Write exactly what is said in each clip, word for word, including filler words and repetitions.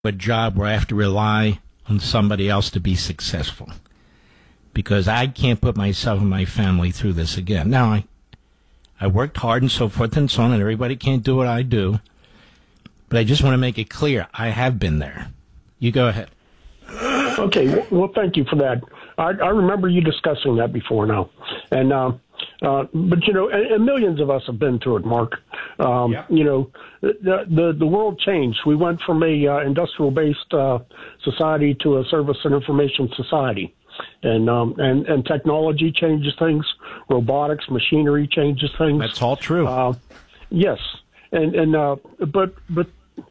a job where I have to rely on somebody else to be successful, because I can't put myself and my family through this again. Now, I, I worked hard and so forth and so on, and everybody can't do what I do, but I just want to make it clear, I have been there. You go ahead. Okay, well, thank you for that. I, I remember you discussing that before now. And, uh, uh, but, you know, and, and millions of us have been through it, Mark. Um, yep. You know, the, the the world changed. We went from a uh, industrial-based uh, society to a service and information society. And, um, and and technology changes things. Robotics, machinery changes things. That's all true. Uh, yes. And, and uh, but but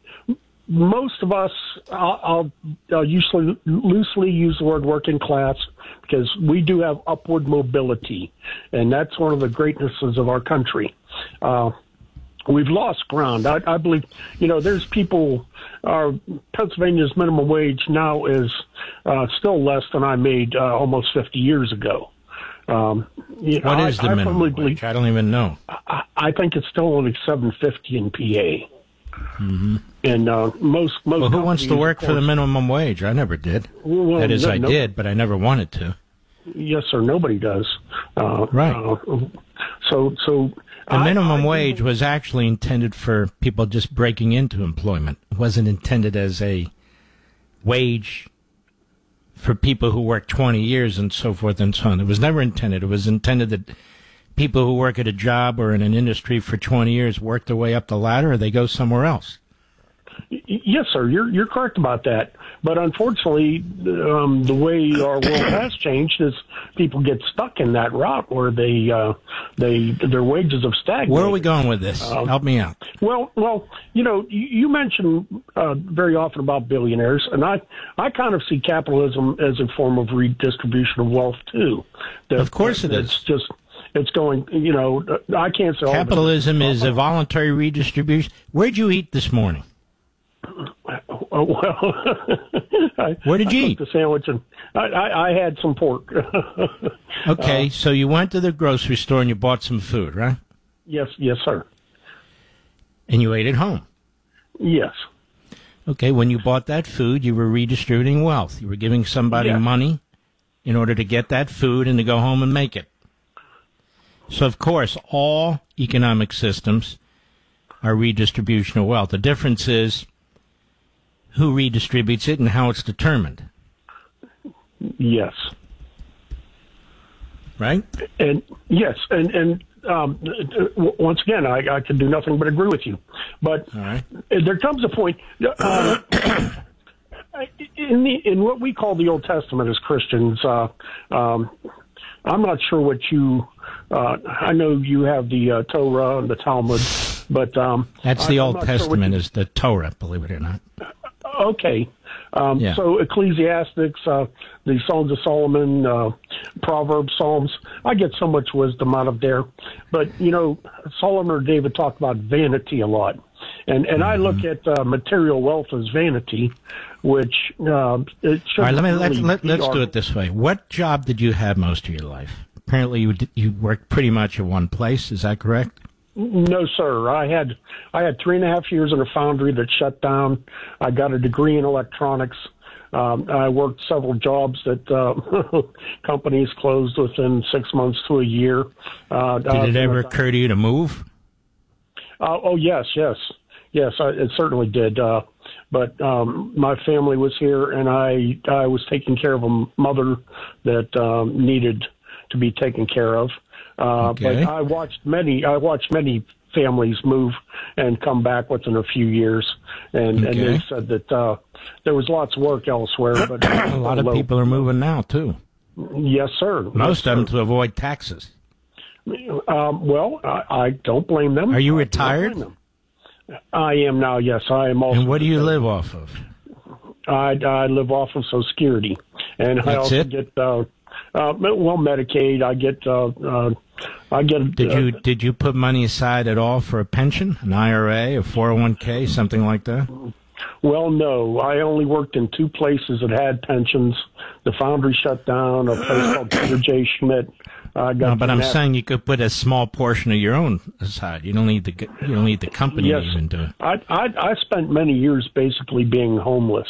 most of us, I'll, I'll, I'll usually loosely use the word working class, because we do have upward mobility, and that's one of the greatnesses of our country. Uh, we've lost ground. I, I believe, you know, there's people, uh, Pennsylvania's minimum wage now is uh, still less than I made uh, almost fifty years ago. Um, you know, what is I, the I minimum wage? Believe, I don't even know. I, I think it's still only seven fifty in P A. Mm-hmm. And uh, most most. Well, who wants to work for the minimum wage? I never did. Well, that is, no, I no, did, but I never wanted to. Yes, sir. Nobody does. Uh, right. Uh, so, so the I, minimum I, wage was actually intended for people just breaking into employment. It wasn't intended as a wage for people who work twenty years and so forth and so on. It was never intended. It was intended that people who work at a job or in an industry for twenty years work their way up the ladder, or they go somewhere else. Yes, sir. You're you're correct about that. But unfortunately, um, the way our world has changed is people get stuck in that route where they uh, they their wages have stagnated. Where are we going with this? Um, Help me out. Well, well, you know, you, you mention uh, very often about billionaires, and I I kind of see capitalism as a form of redistribution of wealth too. That, of course, it it's is. Just it's going. You know, I can't say capitalism is a voluntary redistribution. Where'd you eat this morning? Oh, well, I, where did you I eat? The sandwich, and I, I, I had some pork. Okay, uh, so you went to the grocery store and you bought some food, right? Yes, yes, sir. And you ate at home? Yes. Okay, when you bought that food, you were redistributing wealth. You were giving somebody yes. money in order to get that food and to go home and make it. So, of course, all economic systems are redistribution of wealth. The difference is who redistributes it and how it's determined. Yes. Right? And yes, and and um, once again, I, I can do nothing but agree with you. But all right. There comes a point uh, in the in what we call the Old Testament as Christians. Uh, um, I'm not sure what you. Uh, I know you have the uh, Torah and the Talmud, but um, that's the I, Old Testament sure you, is the Torah, believe it or not. Okay, um, yeah. So Ecclesiastics, uh, the Songs of Solomon, uh, Proverbs, Psalms. I get so much wisdom out of there, but you know, Solomon or David talked about vanity a lot, and and mm-hmm. I look at uh, material wealth as vanity, which uh, it should. All right, let me really let, let, let's our, do it this way. What job did you have most of your life? Apparently, you you worked pretty much at one place. Is that correct? No, sir. I had I had three and a half years in a foundry that shut down. I got a degree in electronics. Um, I worked several jobs that uh, companies closed within six months to a year. Uh, Did it ever occur to you to move? Uh, oh, yes, yes. Yes, I, it certainly did. Uh, but um, my family was here, and I, I was taking care of a mother that um, needed to be taken care of. Uh, okay. But I watched many. I watched many families move and come back within a few years, and, okay. and they said that uh, there was lots of work elsewhere. But a lot of low. people are moving now too. Yes, sir. Most yes, of them sir. to avoid taxes. Um, well, I, I don't blame them. Are you retired? I am now. Yes, I am also. And what do you live off of? I, I live off of Social Security, and That's I also it? get uh, uh, well Medicaid. I get. Uh, uh, I get. Did uh, you did you put money aside at all for a pension, an I R A, a four oh one k, something like that? Well, no. I only worked in two places that had pensions. The foundry shut down. A place called Peter J. Schmidt. Uh, got No, but I'm that. saying you could put a small portion of your own aside. You don't need the you don't need the company Yes, to even do it. I, I I spent many years basically being homeless.